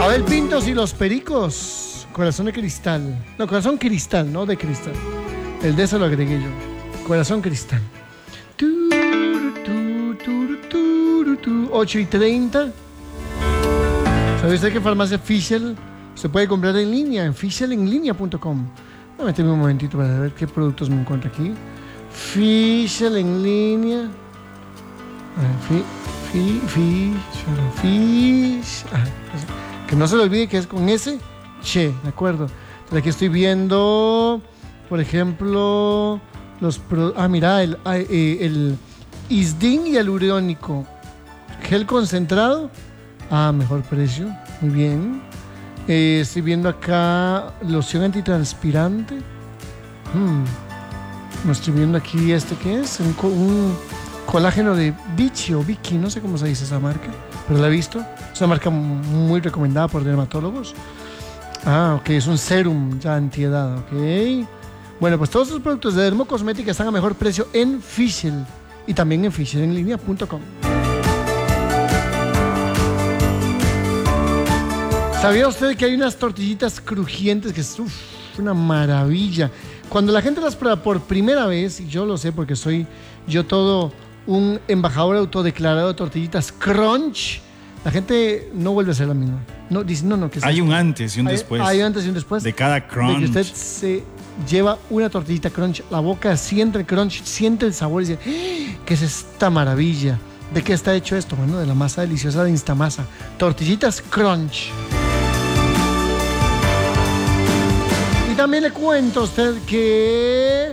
Abel Pintos y los Pericos. Corazón de cristal. No, corazón cristal, no de cristal. El de eso lo agregué yo. Corazón cristal. 8:30. ¿Sabe usted que Farmacia Fischl se puede comprar en línea? En fischelenlinea.com. Voy a meterme un momentito para ver qué productos me encuentro aquí. Fischl en línea. Que no se le olvide que es con S, che, ¿de acuerdo? Entonces aquí estoy viendo, por ejemplo, mira, el Isdin y el ureónico. Gel concentrado, mejor precio, muy bien. Estoy viendo acá loción antitranspirante. No estoy viendo aquí ¿qué es? Un colágeno de Vichy o Vicky, no sé cómo se dice esa marca, pero la he visto. Es una marca muy recomendada por dermatólogos. Ok, es un serum ya antiedad, ok. Bueno, pues todos los productos de dermocosmética están a mejor precio en Fischl y también en fischelenlinea.com. ¿Sabía usted que hay unas tortillitas crujientes que es una maravilla? Cuando la gente las prueba por primera vez, y yo lo sé porque soy yo todo un embajador autodeclarado de tortillitas Crunch, la gente no vuelve a ser la misma. No, dice, no, que hay un antes y un después. Hay un antes y un después. De cada Crunch. De que usted se lleva una tortillita Crunch, la boca siente el Crunch, siente el sabor y dice, ¿qué es esta maravilla? ¿De qué está hecho esto? Bueno, de la masa deliciosa de Instamasa. Tortillitas Crunch. Y también le cuento a usted que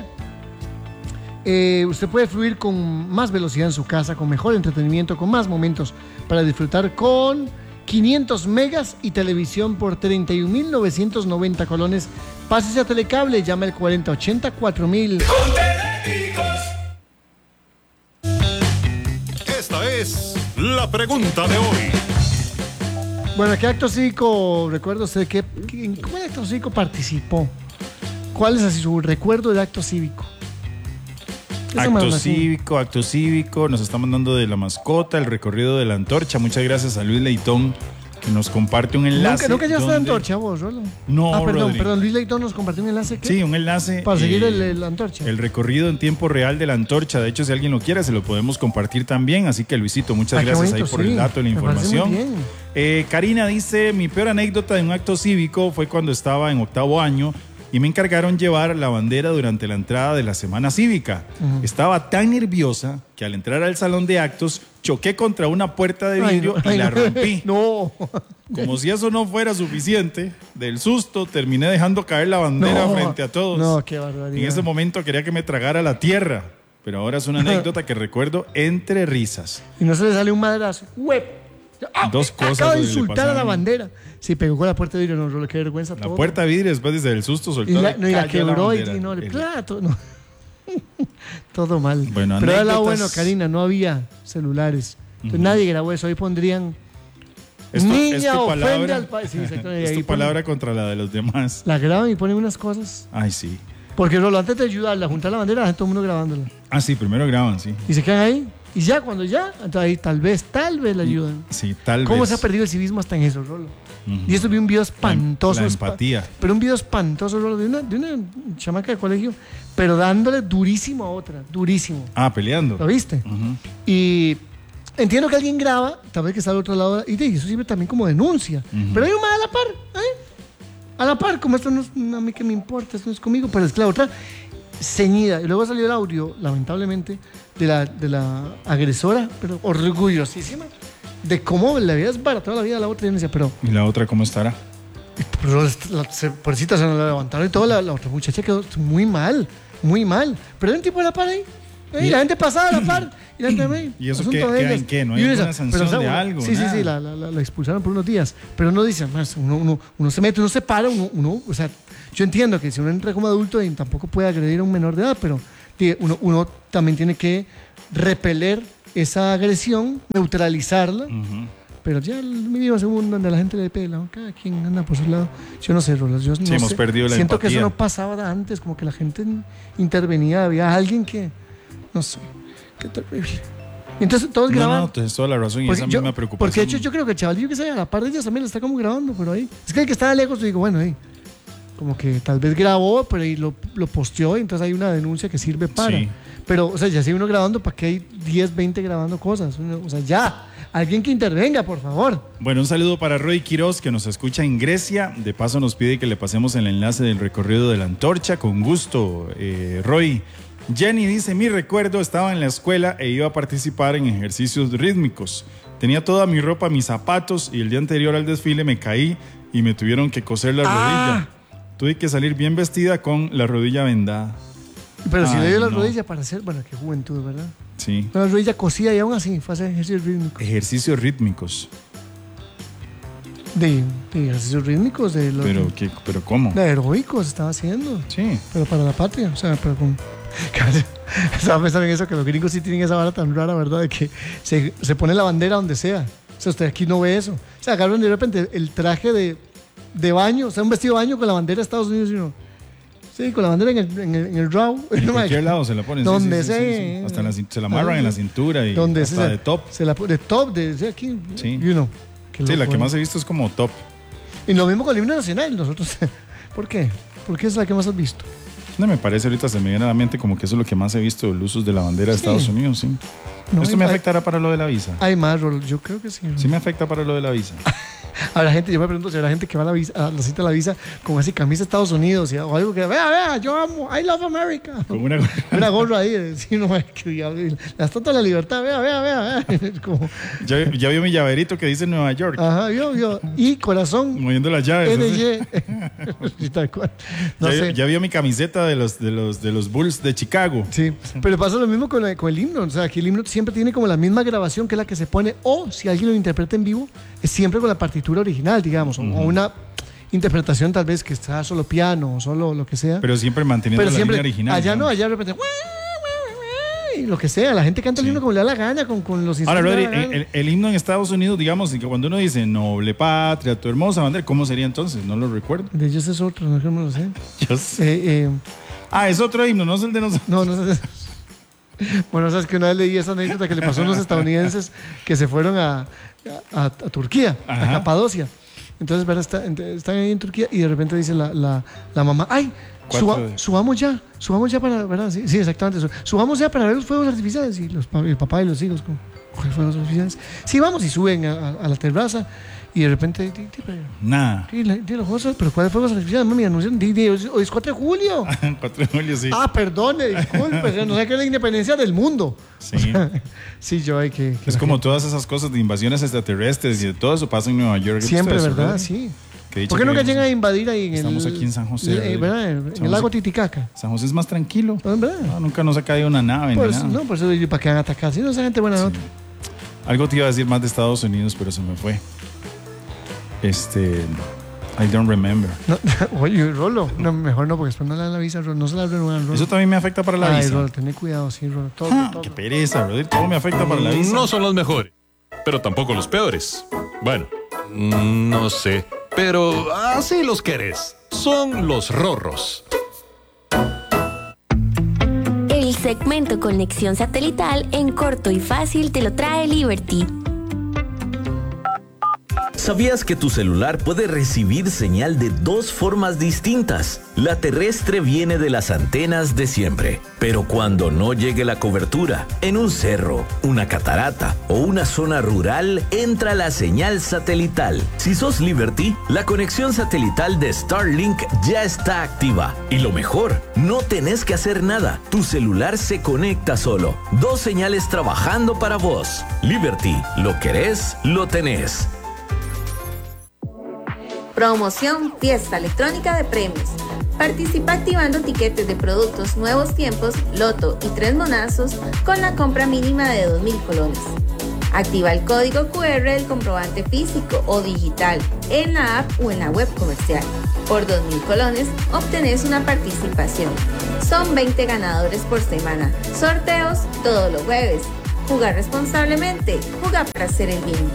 usted puede fluir con más velocidad en su casa, con mejor entretenimiento, con más momentos para disfrutar con 500 megas y televisión por 31.990 colones. Pásese a Telecable, llama al 4080-4000. Esta es la pregunta de hoy. Bueno, ¿qué acto cívico recuerda usted? ¿En cuál acto cívico participó? ¿Cuál es así su recuerdo de acto cívico? Acto cívico, nos está mandando de la mascota, el recorrido de la antorcha. Muchas gracias a Luis Leitón, que nos comparte un enlace. ¿Nunca llevaste la antorcha vos, Rolo? No, perdón, Luis Leitón nos compartió un enlace. ¿qué? Sí, un enlace. Para seguir la antorcha. El recorrido en tiempo real de la antorcha. De hecho, si alguien lo quiere, se lo podemos compartir también. Así que, Luisito, muchas gracias bonito, ahí por el dato y la información. Karina dice, mi peor anécdota de un acto cívico fue cuando estaba en 8º año y me encargaron llevar la bandera durante la entrada de la semana cívica. Estaba tan nerviosa que al entrar al salón de actos choqué contra una puerta de vidrio y la rompí. No. Como si eso no fuera suficiente, del susto terminé dejando caer la bandera frente a todos. No, qué barbaridad. En ese momento quería que me tragara la tierra, pero ahora es una anécdota que recuerdo entre risas. Y no se le sale un madrazo. Dos cosas. Acaba de insultar a la bandera. Sí, pegó con la puerta de vidrio, no, qué vergüenza. La puerta de vidrio después desde el susto soltó y la quebró y no, el plato. No. Todo mal. Bueno, pero era la bueno, Karina, no había celulares. Entonces nadie grabó eso. Ahí pondrían niña ofende al país. Sí, es tu palabra contra la de los demás. La graban y ponen unas cosas. Ay, sí. Porque Rolo, antes de ayudarla a juntar la bandera, todo el mundo grabándola. Sí, primero graban, sí. Y se quedan ahí. Y ya, entonces ahí tal vez la ayudan. Sí, tal vez. ¿Cómo se ha perdido el civismo hasta en eso, Rolo? Y esto vi un video espantoso. La empatía. Pero un video espantoso, Rolo, de una chamaca de colegio, pero dándole durísimo a otra, durísimo. Peleando. ¿Lo viste? Y entiendo que alguien graba, tal vez que está al otro lado, y eso sirve también como denuncia. Pero hay un más a la par, a la par, como esto no a mí que me importa, esto no es conmigo, pero es que la otra ceñida. Y luego salió el audio, lamentablemente, de la agresora, pero orgullosísima, de cómo le había desbaratado la vida a la otra. Y decía, pero... ¿Y la otra cómo estará? Pero pobrecita, se nos la levantaron y toda la otra muchacha quedó muy mal. Pero hay un tipo de la par ahí. La gente pasaba a la par. ¿Y eso queda en qué? ¿No hay una sanción de algo? Sí, la expulsaron por unos días. Pero no dicen, uno se mete, uno se para, o sea, yo entiendo que si uno entra como adulto tampoco puede agredir a un menor de edad, pero uno también tiene que repeler esa agresión, neutralizarla. Pero ya vivimos en un mundo donde la gente le pela, ¿no? Cada quien anda por su lado. Yo no sé, Rolas, yo no sé. Hemos perdido la Siento empatía. que eso no pasaba antes, como que la gente intervenía, había alguien que, no sé, qué terrible. Entonces todos graban. No, tienes toda la razón y esa misma preocupación. Porque de hecho yo creo que el chavalillo que está a la par de ellos también lo está como grabando, pero ahí. Es que el que está lejos, yo digo, bueno, ahí. Como que tal vez grabó, pero ahí lo posteó y entonces hay una denuncia que sirve para. Sí. Pero, o sea, ya sigue uno grabando, ¿para qué hay 10, 20 grabando cosas? O sea, ya. Alguien que intervenga, por favor. Bueno, un saludo para Roy Quiroz, que nos escucha en Grecia. De paso nos pide que le pasemos el enlace del recorrido de la antorcha. Con gusto, Roy. Jenny dice, mi recuerdo, estaba en la escuela e iba a participar en ejercicios rítmicos. Tenía toda mi ropa, mis zapatos, y el día anterior al desfile me caí y me tuvieron que coser la rodilla. Tuve que salir bien vestida con la rodilla vendada. Pero si le dio la rodilla para hacer, bueno, qué juventud, ¿verdad? Sí. La rodilla cosida y aún así fue a hacer ejercicios rítmicos. Ejercicios rítmicos. De ejercicios rítmicos. ¿Pero cómo? De aeróbicos estaba haciendo. Sí. Pero para la patria, o sea, pero con... Estaba pensando en eso, que los gringos sí tienen esa vara tan rara, ¿verdad? De que se pone la bandera donde sea. O sea, usted aquí no ve eso. O sea, agarran de repente el traje de baño, o sea, un vestido de baño con la bandera de Estados Unidos y uno... Sí, con la bandera en el RAW. En cualquier lado se la ponen. Donde sí. Hasta se la amarran en la cintura y donde hasta de top. Se la pone de top, de aquí. Sí. You know, sí, la que más he visto es como top. Y lo mismo con el himno nacional. Nosotros, ¿por qué? ¿Por qué es la que más has visto? No, me parece, ahorita se me viene a la mente como que eso es lo que más he visto, el uso de la bandera de Estados Unidos, sí. No, ¿esto me afectará para lo de la visa? Hay más, yo creo que sí. Sí me afecta para lo de la visa. Habrá gente, yo me pregunto si habrá gente que va a la cita de la visa con así camisa de Estados Unidos o algo que, vea, yo amo, I love America. Con una gorra ahí, sí, no, que diablo, la estatua de la libertad, vea. Como... Ya vio mi llaverito que dice Nueva York. Ajá, yo, y corazón. Moviendo las llaves. NY. Tal cual. Ya vio mi camiseta de los Bulls de Chicago. Sí, pero pasa lo mismo con el himno. O sea, aquí el himno siempre tiene como la misma grabación que la que se pone, o si alguien lo interpreta en vivo, es siempre con la partitura original, digamos, o una interpretación tal vez que está solo piano o solo lo que sea. Pero siempre manteniendo la línea original. Allá no, allá de repente lo que sea, la gente canta el himno como le da la gana, con los instrumentos. Ahora, Rodri, el himno en Estados Unidos, digamos, cuando uno dice noble patria, tu hermosa bandera, ¿cómo sería entonces? No lo recuerdo. De ellos es otro, no lo sé. Yo sé. Es otro himno, no es el de nosotros. No sé. Bueno, sabes que una vez leí esa anécdota que le pasó a unos estadounidenses que se fueron a Turquía, a Capadocia. Entonces, ¿verdad? Están ahí en Turquía y de repente dice la mamá, ¡ay! Subamos ya para, ¿verdad? Sí, exactamente. Subamos ya para ver los fuegos artificiales. Y el papá y los hijos, como, ¿cuáles fuegos artificiales? Sí, vamos, y suben a la terraza. Y de repente, nada. ¿Pero cuáles fuegos artificiales? Mami, anuncian, hoy es 4 de julio. 4 de julio, sí. Perdone, disculpe, no sé qué es la independencia del mundo. Sí. O sea, sí, yo hay que es como todas esas cosas de invasiones extraterrestres y de todo eso pasa en Nueva York. Siempre, ¿verdad? Sí. ¿Por qué nunca llegan a invadir ahí Estamos aquí en San José. ¿Verdad? En el lago Titicaca. San José es más tranquilo. ¿Verdad? Nunca nos ha caído una nave. Por eso ¿para qué van a atacar? Si no, esa gente buena nota. Algo te iba a decir más de Estados Unidos, pero se me fue. I don't remember. No, oye, Rolo, no, mejor no, porque después no le dan la visa, no se la renuevan, Rolo. Eso también me afecta para la visa. Rolo, ten cuidado, sí, Rolo. Todo. Qué pereza, brother. Todo me afecta para la visa. No son los mejores, pero tampoco los peores. Bueno, no sé, pero así los querés. Son los rorros. El segmento Conexión Satelital en corto y fácil te lo trae Liberty. ¿Sabías que tu celular puede recibir señal de 2 formas distintas? La terrestre viene de las antenas de siempre, pero cuando no llegue la cobertura, en un cerro, una catarata o una zona rural, entra la señal satelital. Si sos Liberty, la conexión satelital de Starlink ya está activa. Y lo mejor, no tenés que hacer nada. Tu celular se conecta solo. 2 señales trabajando para vos. Liberty, lo querés, lo tenés. Promoción Fiesta Electrónica de Premios. Participa activando tiquetes de productos Nuevos Tiempos, Loto y 3 monazos con la compra mínima de 2.000 colones. Activa el código QR del comprobante físico o digital en la app o en la web comercial. Por 2.000 colones obtenés una participación. Son 20 ganadores por semana. Sorteos todos los jueves. Jugar responsablemente. Jugar para hacer el bien.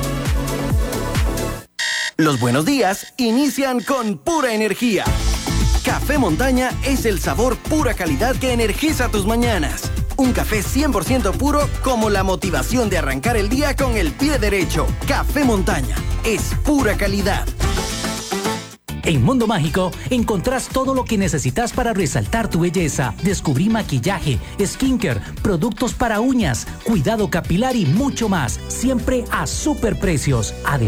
Los buenos días inician con pura energía. Café Montaña es el sabor pura calidad que energiza tus mañanas. Un café 100% puro como la motivación de arrancar el día con el pie derecho. Café Montaña. Es pura calidad. En Mundo Mágico encontrás todo lo que necesitas para resaltar tu belleza. Descubrí maquillaje, skincare, productos para uñas, cuidado capilar y mucho más. Siempre a super precios.